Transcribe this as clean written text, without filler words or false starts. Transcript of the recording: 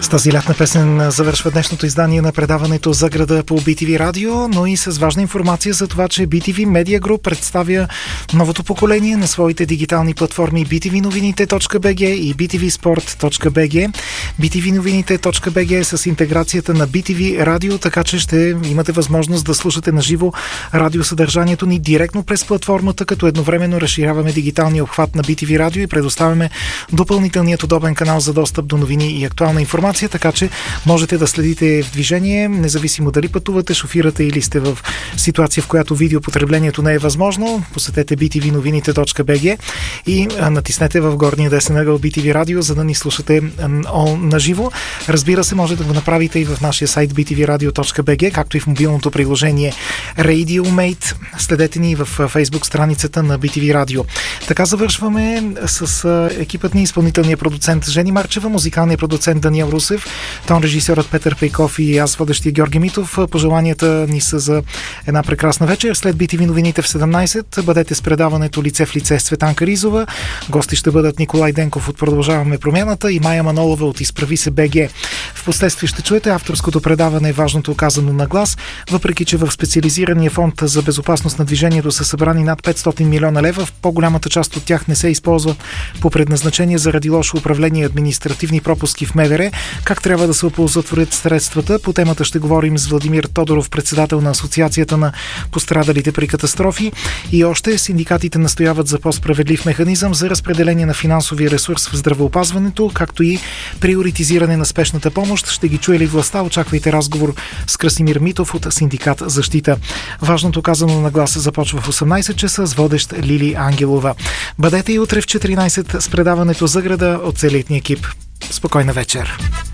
С тази лятна песен завършва днешното издание на предаването за града по BTV Радио, но и с важна информация за това, че BTV Media Group представя новото поколение на своите дигитални платформи btvnovinite.bg и btvsport.bg. btvnovinite.bg е с интеграцията на BTV Радио, така че ще имате възможност да слушате на живо радиосъдържанието ни директно през платформата, като едновременно разширяваме дигиталния обхват на BTV Радио и предоставяме допълнителният удобен канал за достъп до новини и актуална информация, така че можете да следите в движение, независимо дали пътувате, шофирате или сте в ситуация, в която видеопотреблението не е възможно. Посетете btvnovinite.bg и натиснете в горния десен ъгъл BTV Радио, за да ни слушате наживо. Разбира се, може да го направите и в нашия сайт btvradio.bg, както и в мобилното приложение RadioMate. Следете ни в Facebook страницата на BTV Радио. Така завършваме с екипът ни, изпълнителният продуцент Жени Марчева, музикалният продуцент Даниел Русев, тон режисьорът Петър Пейков и аз, водещия Георги Митов. Пожеланията ни са за една прекрасна вечер. След BTV новините в 17 бъдете с предаването Лице в лице с Цветанка Ризова. Гости ще бъдат Николай Денков от Продължаваме промяната и Майя Манолова от Изправи се БГ. Впоследствие ще чуете авторското предаване Важното казано на глас, въпреки че в специализирания фонд за безопасност на движението са събрани над 500 милиона лева, в по-голямата част от тях не се използва по предназначение заради лошо управление и административни пропуски в МВР. Как трябва да се оползотворят средствата? По темата ще говорим с Владимир Тодоров, председател на Асоциацията на пострадалите при катастрофи. И още синдикатите настояват за по-справедлив механизъм за разпределение на финансовия ресурс в здравеопазването, както и приоритизиране на спешната помощ. Ще ги чуе ли властта? Очаквайте разговор с Красимир Митов от Синдикат Защита. Важното казано на гласа започва в 18 часа с водещ Лили Ангелова. Бъдете и утре в 14 с предаването за града от целият ни екип. Спокойна вечер!